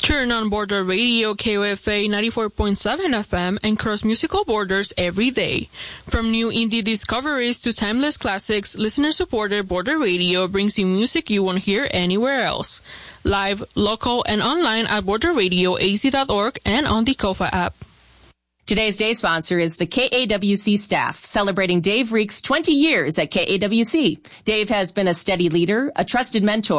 Turn on Border Radio, KOFA 94.7 FM, and cross musical borders every day. From new indie discoveries to timeless classics, listener-supported Border Radio brings you music you won't hear anywhere else. Live, local, and online at borderradioaz.org and on the KOFA app. Today's day sponsor is the KAWC staff, celebrating Dave Reek's 20 years at KAWC. Dave has been a steady leader, a trusted mentor,